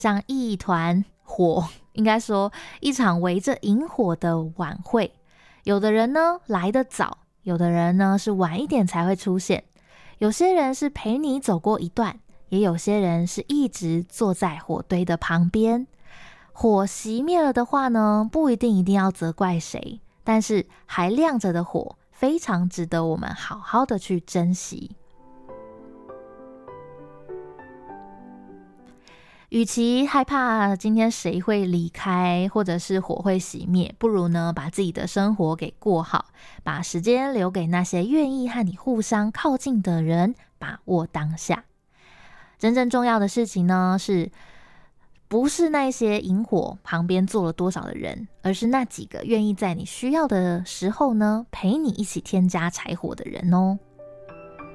像一团火，应该说一场围着萤火的晚会。有的人呢来得早，有的人呢是晚一点才会出现，有些人是陪你走过一段，也有些人是一直坐在火堆的旁边。火熄灭了的话呢，不一定要责怪谁，但是还亮着的火非常值得我们好好的去珍惜。与其害怕今天谁会离开，或者是火会熄灭，不如呢把自己的生活给过好，把时间留给那些愿意和你互相靠近的人，把握当下。真正重要的事情呢，不是那些萤火旁边坐了多少的人，而是那几个愿意在你需要的时候呢，陪你一起添加柴火的人哦。